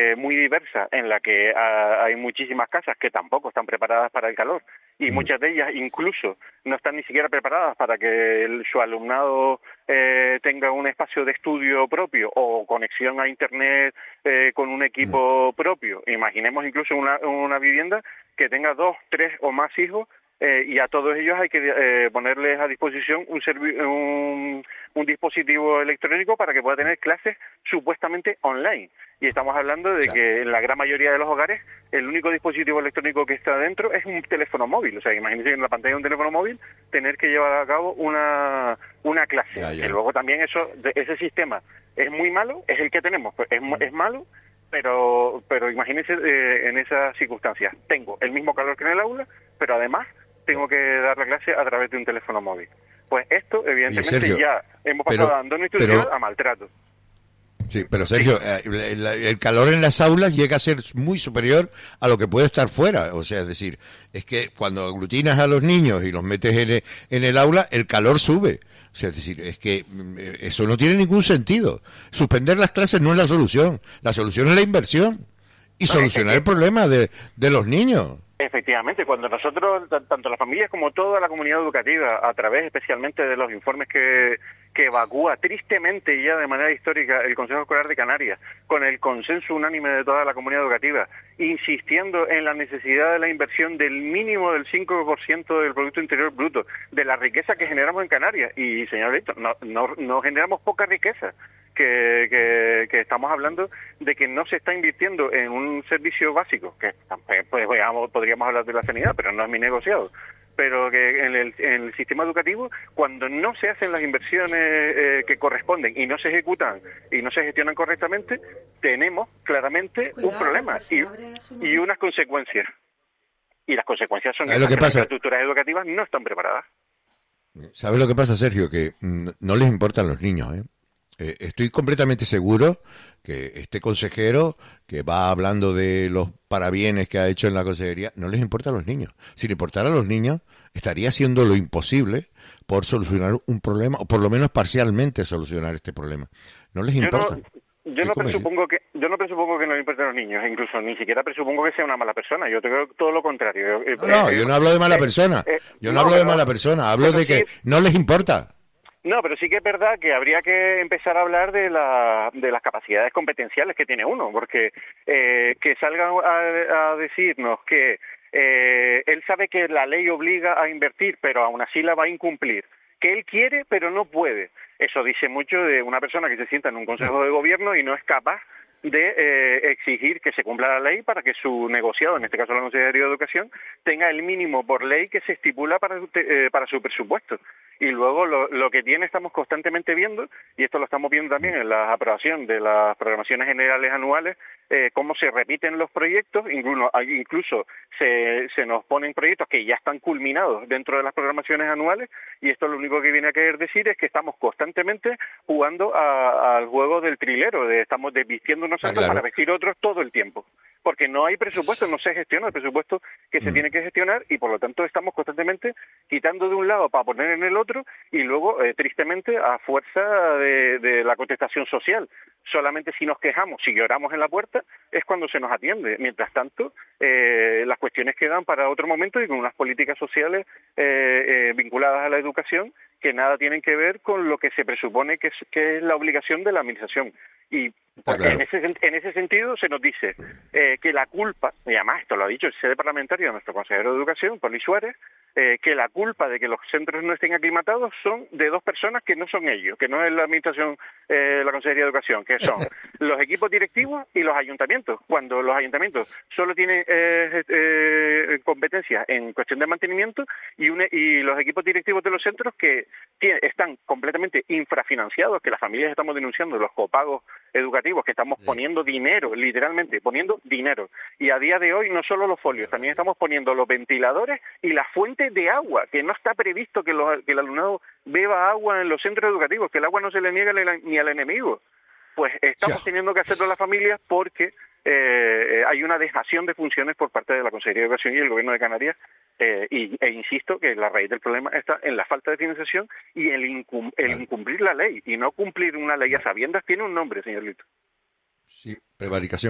muy diversa, en la que hay muchísimas casas que tampoco están preparadas para el calor, y muchas de ellas incluso no están ni siquiera preparadas para que su alumnado tenga un espacio de estudio propio o conexión a Internet con un equipo propio. Imaginemos incluso una vivienda que tenga 2, 3 o más hijos, y a todos ellos hay que ponerles a disposición un dispositivo electrónico para que pueda tener clases supuestamente online. Y estamos hablando de que en la gran mayoría de los hogares el único dispositivo electrónico que está dentro es un teléfono móvil. O sea, imagínense en la pantalla de un teléfono móvil tener que llevar a cabo una clase. Y luego también ese sistema es muy malo, es el que tenemos, pues es malo, pero imagínense en esas circunstancias. Tengo el mismo calor que en el aula, pero además tengo que dar la clase a través de un teléfono móvil. Pues esto, evidentemente, Sergio, ya hemos pasado de abandono institucional a maltrato. Sí, pero Sergio, el calor en las aulas llega a ser muy superior a lo que puede estar fuera. O sea, es decir, es que cuando aglutinas a los niños y los metes en el aula, el calor sube. O sea, es decir, es que eso no tiene ningún sentido. Suspender las clases no es la solución. La solución es la inversión y solucionar el problema de los niños. Efectivamente, cuando nosotros, tanto las familias como toda la comunidad educativa, a través especialmente de los informes que evacúa tristemente ya de manera histórica el Consejo Escolar de Canarias, con el consenso unánime de toda la comunidad educativa, insistiendo en la necesidad de la inversión del mínimo del 5% del Producto Interior Bruto, de la riqueza que generamos en Canarias. Y, señor Víctor, no generamos poca riqueza. Que estamos hablando de que no se está invirtiendo en un servicio básico, que pues, podríamos hablar de la sanidad, pero no es mi negociado, pero que en el sistema educativo, cuando no se hacen las inversiones que corresponden y no se ejecutan y no se gestionan correctamente, tenemos claramente un problema y unas consecuencias. Y las consecuencias son que las infraestructuras educativas no están preparadas. ¿Sabes lo que pasa, Sergio? Que no les importan los niños, ¿eh? Estoy completamente seguro que este consejero que va hablando de los parabienes que ha hecho en la consejería, no les importa a los niños. Si le importara a los niños, estaría haciendo lo imposible por solucionar un problema, o por lo menos parcialmente solucionar este problema. No les importa. Yo no presupongo que no le importen a los niños, incluso ni siquiera presupongo que sea una mala persona. Yo creo todo lo contrario. Yo no hablo de mala persona. Yo no hablo de mala persona. Hablo de que no les importa. No, pero sí que es verdad que habría que empezar a hablar de las capacidades competenciales que tiene uno, porque que salgan a decirnos que él sabe que la ley obliga a invertir, pero aún así la va a incumplir, que él quiere pero no puede. Eso dice mucho de una persona que se sienta en un consejo de gobierno y no es capaz de exigir que se cumpla la ley para que su negociado, en este caso la Consejería de Educación, tenga el mínimo por ley que se estipula para su presupuesto. Y luego lo que tiene estamos constantemente viendo, y esto lo estamos viendo también en la aprobación de las programaciones generales anuales, cómo se repiten los proyectos, incluso se nos ponen proyectos que ya están culminados dentro de las programaciones anuales, y esto lo único que viene a querer decir es que estamos constantemente jugando al juego del trilero, estamos desvistiendo nosotros para vestir otros todo el tiempo, porque no hay presupuesto, no se gestiona el presupuesto que se tiene que gestionar, y por lo tanto estamos constantemente quitando de un lado para poner en el otro, y luego, tristemente, a fuerza de la contestación social. Solamente si nos quejamos, si lloramos en la puerta, es cuando se nos atiende. Mientras tanto, las cuestiones quedan para otro momento y con unas políticas sociales vinculadas a la educación que nada tienen que ver con lo que se presupone que es la obligación de la administración. Y en ese sentido se nos dice que la culpa, y además esto lo ha dicho el sede parlamentario de nuestro consejero de Educación, Poli Suárez, que la culpa de que los centros no estén aclimatados son de dos personas que no son ellos, que no es la administración, la Consejería de Educación, que son los equipos directivos y los ayuntamientos. Cuando los ayuntamientos solo tienen competencias en cuestión de mantenimiento y los equipos directivos de los centros que están completamente infrafinanciados, que las familias estamos denunciando los copagos educativos, que estamos poniendo dinero, literalmente poniendo dinero. Y a día de hoy no solo los folios, también estamos poniendo los ventiladores y las fuentes de agua, que no está previsto que el alumnado beba agua en los centros educativos, que el agua no se le niega ni al enemigo. Pues estamos teniendo que hacerlo a las familias porque hay una dejación de funciones por parte de la Consejería de Educación y el Gobierno de Canarias, e insisto que la raíz del problema está en la falta de financiación y el incumplir la ley, y no cumplir una ley a sabiendas tiene un nombre, señor Lito. Sí, prevaricación.